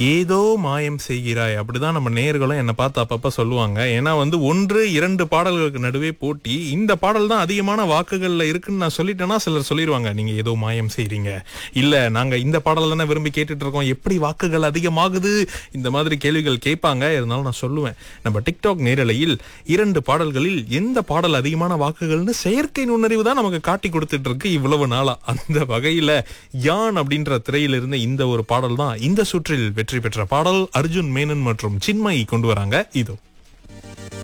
ஏதோ மாயம் செய்கிறாய் அப்படிதான் நம்ம நேயர்களும் என்னை பார்த்து அப்பப்ப சொல்லுவாங்க. ஏன்னா வந்து 1, 2 பாடல்களுக்கு நடுவே போட்டி. இந்த பாடல் தான் அதிகமான வாக்குகள்ல இருக்குன்னு நான் சொல்லிட்டேன்னா சிலர் சொல்லிடுவாங்க, நீங்க ஏதோ மாயம் செய்றீங்க, இல்ல நாங்க இந்த பாடல் தானே விரும்பி கேட்டுட்டு இருக்கோம், எப்படி வாக்குகள் அதிகமாகுது, இந்த மாதிரி கேள்விகள் கேட்பாங்க. இருந்தாலும் நான் சொல்லுவேன், நம்ம டிக்டாக் நேரலையில் 2 பாடல்களில் எந்த பாடல் அதிகமான வாக்குகள்னு செயற்கை நுண்ணறிவு தான் நமக்கு காட்டி கொடுத்துட்டு இருக்கு இவ்வளவு நாளா. அந்த வகையில யான் அப்படின்ற திரையில் இருந்த இந்த ஒரு பாடல் தான் இந்த சுற்றில் வெற்றி பெற்ற பாடல். அர்ஜுன் மேனன் மற்றும் சின்மயி கொண்டு வராங்க. இதோ